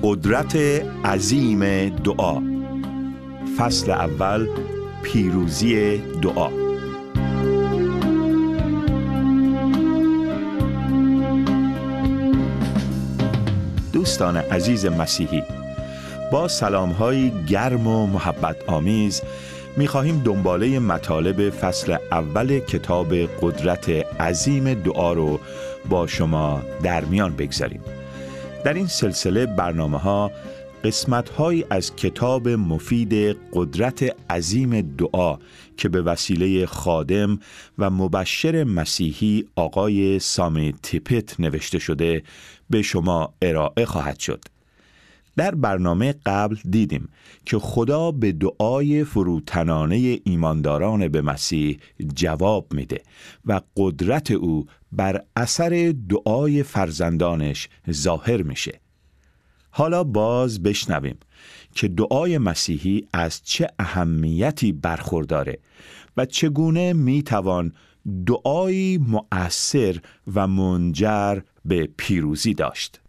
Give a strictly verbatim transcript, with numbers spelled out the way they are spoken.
قدرت عظیم دعا، فصل اول، پیروزی دعا. دوستان عزیز مسیحی، با سلام‌های گرم و محبت آمیز می‌خواهیم دنباله مطالب فصل اول کتاب قدرت عظیم دعا رو با شما در میان بگذاریم. در این سلسله برنامه‌ها قسمت‌هایی از کتاب مفید قدرت عظیم دعا که به وسیله خادم و مبشر مسیحی آقای سامی تیپت نوشته شده به شما ارائه خواهد شد. در برنامه قبل دیدیم که خدا به دعای فروتنانه ایمانداران به مسیح جواب میده و قدرت او بر اثر دعای فرزندانش ظاهر میشه. حالا باز بشنویم که دعای مسیحی از چه اهمیتی برخورداره و چگونه میتوان دعایی مؤثر و منجر به پیروزی داشت.